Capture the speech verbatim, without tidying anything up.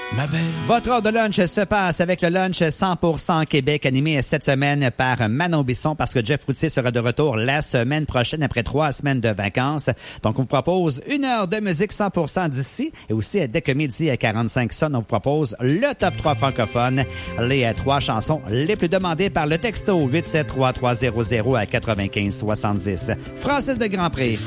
ma belle. Votre heure de lunch se passe avec le lunch cent pour cent Québec, animé cette semaine par Manon Bisson, parce que Jeff Routier sera de retour la semaine prochaine après trois semaines de vacances. Donc, on vous propose une heure de musique cent pour cent d'ici. Et aussi, dès que midi à quarante-cinq sonne, on vous propose le top trois francophone. Les trois chansons les plus demandées par le texto huit sept trois trois zéro zéro à quatre-vingt-quinze soixante-dix. Francis de Grandpré.